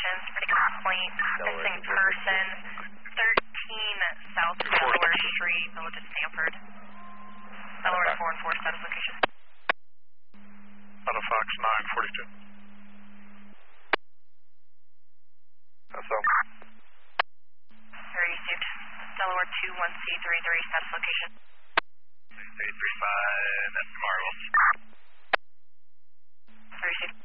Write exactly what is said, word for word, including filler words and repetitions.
locations, predicate point, missing person, thirteen South Delaware Street, Village of Stanford. Delaware four and four, status location. Out of Fox nine forty-two. That's all. Received. Delaware two one C three three, status location. three three five, that's Marvel. Received.